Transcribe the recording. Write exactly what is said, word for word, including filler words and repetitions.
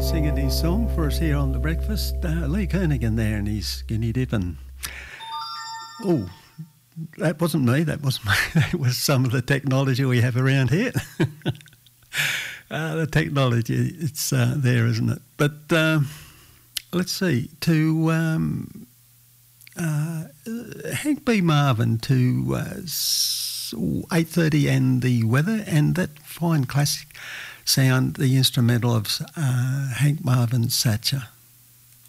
Singing his song for us here on The Breakfast. Uh, Lee Kernaghan there and his Skinny Dippin'. Oh, that wasn't me, that was me. That was some of the technology we have around here. uh, the technology, it's uh, there, isn't it? But um, let's see, to um, uh, Hank B. Marvin to uh, eight thirty and the weather, and that fine classic sound, the instrumental of uh, Hank Marvin's Satcher.